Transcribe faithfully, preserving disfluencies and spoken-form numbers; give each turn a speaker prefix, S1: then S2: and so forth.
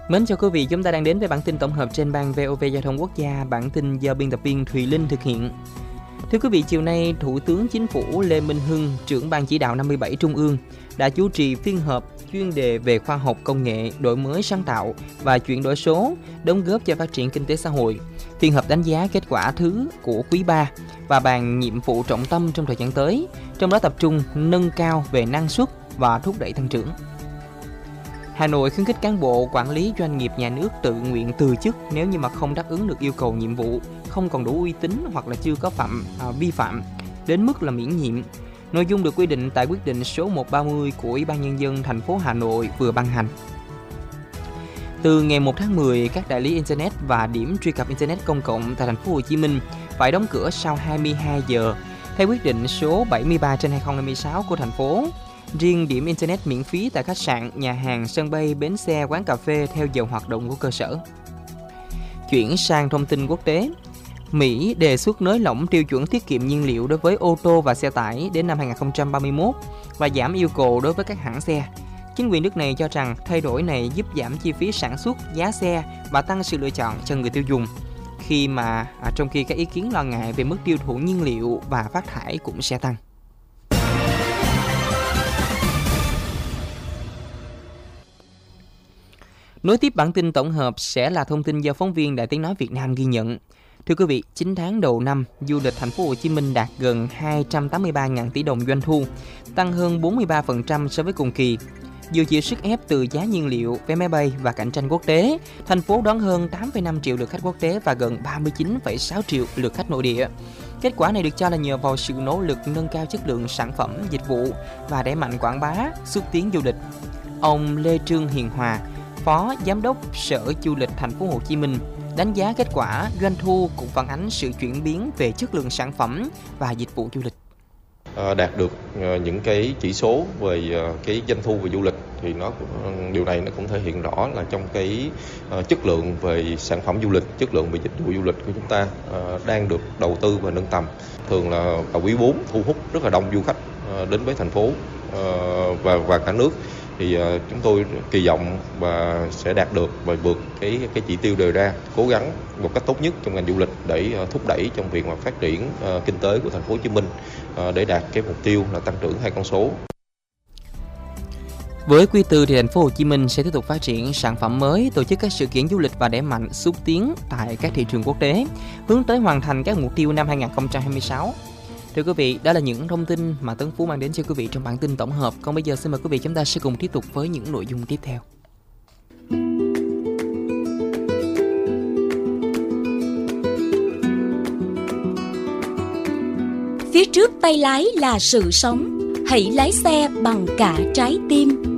S1: Mến chào quý vị, chúng ta đang đến với bản tin tổng hợp trên ban vê o vê Giao thông Quốc gia, bản tin do biên tập viên Thùy Linh thực hiện. Thưa quý vị, chiều nay, Thủ tướng Chính phủ Lê Minh Hưng, trưởng ban chỉ đạo năm mươi bảy Trung ương, đã chủ trì phiên họp chuyên đề về khoa học công nghệ, đổi mới sáng tạo và chuyển đổi số, đóng góp cho phát triển kinh tế xã hội. Phiên họp đánh giá kết quả thứ của quý ba và bàn nhiệm vụ trọng tâm trong thời gian tới, trong đó tập trung nâng cao về năng suất và thúc đẩy tăng trưởng. Hà Nội khuyến khích cán bộ quản lý doanh nghiệp nhà nước tự nguyện từ chức nếu như mà không đáp ứng được yêu cầu nhiệm vụ, không còn đủ uy tín hoặc là chưa có phạm à, vi phạm đến mức là miễn nhiệm. Nội dung được quy định tại quyết định số một trăm ba mươi của Ủy ban Nhân dân thành phố Hà Nội vừa ban hành. Từ ngày một tháng mười, các đại lý internet và điểm truy cập internet công cộng tại thành phố Hồ Chí Minh phải đóng cửa sau hai mươi hai giờ theo quyết định số bảy mươi ba trên hai không hai sáu của thành phố. Riêng điểm internet miễn phí tại khách sạn, nhà hàng, sân bay, bến xe, quán cà phê theo giờ hoạt động của cơ sở. Chuyển sang thông tin quốc tế. Mỹ đề xuất nới lỏng tiêu chuẩn tiết kiệm nhiên liệu đối với ô tô và xe tải đến năm hai không ba mốt và giảm yêu cầu đối với các hãng xe. Chính quyền nước này cho rằng thay đổi này giúp giảm chi phí sản xuất, giá xe và tăng sự lựa chọn cho người tiêu dùng. Khi mà à, trong khi các ý kiến lo ngại về mức tiêu thụ nhiên liệu và phát thải cũng sẽ tăng. Nối tiếp bản tin tổng hợp sẽ là thông tin do phóng viên Đài Tiếng nói Việt Nam ghi nhận. Thưa quý vị, chín tháng đầu năm, du lịch thành phố Hồ Chí Minh đạt gần hai trăm tám mươi ba nghìn tỷ đồng doanh thu, tăng hơn bốn mươi ba phần trăm so với cùng kỳ. Dù chịu sức ép từ giá nhiên liệu, vé máy bay và cạnh tranh quốc tế, thành phố đón hơn tám phẩy năm triệu lượt khách quốc tế và gần ba mươi chín phẩy sáu triệu lượt khách nội địa. Kết quả này được cho là nhờ vào sự nỗ lực nâng cao chất lượng sản phẩm, dịch vụ và đẩy mạnh quảng bá, xúc tiến du lịch. Ông Lê Trương Hiền Hòa, Phó Giám đốc Sở Du lịch thành phố Hồ Chí Minh, đánh giá kết quả doanh thu cũng phản ánh sự chuyển biến về chất lượng sản phẩm và dịch vụ du lịch.
S2: À, đạt được những cái chỉ số về cái doanh thu về du lịch thì nó điều này nó cũng thể hiện rõ là trong cái uh, chất lượng về sản phẩm du lịch, chất lượng về dịch vụ du lịch của chúng ta uh, đang được đầu tư và nâng tầm. Thường là vào quý bốn thu hút rất là đông du khách uh, đến với thành phố uh, và và cả nước. Thì uh, chúng tôi kỳ vọng và sẽ đạt được và vượt cái cái chỉ tiêu đề ra, cố gắng một cách tốt nhất trong ngành du lịch để uh, thúc đẩy trong việc mà phát triển uh, kinh tế của thành phố Hồ Chí Minh uh, để đạt cái mục tiêu là tăng trưởng hai con số.
S1: Với quý tư thì thành phố Hồ Chí Minh sẽ tiếp tục phát triển sản phẩm mới, tổ chức các sự kiện du lịch và đẩy mạnh xúc tiến tại các thị trường quốc tế, hướng tới hoàn thành các mục tiêu năm hai không hai sáu. Thưa quý vị, đó là những thông tin mà Tấn Phú mang đến cho quý vị trong bản tin tổng hợp. Còn bây giờ xin mời quý vị chúng ta sẽ cùng tiếp tục với những nội dung tiếp theo.
S3: Phía trước tay lái là sự sống, hãy lái xe bằng cả trái tim.